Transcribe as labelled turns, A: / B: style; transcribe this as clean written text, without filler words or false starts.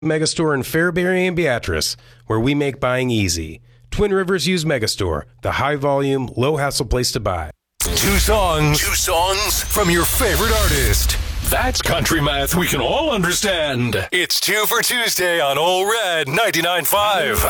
A: Megastore in Fairbury and Beatrice, where we make buying easy. Twin Rivers Used Megastore, the high-volume, low-hassle place to buy.
B: Two songs from your favorite artist. That's country math we can all understand. It's 2 for Tuesday on Ole Red 99.5.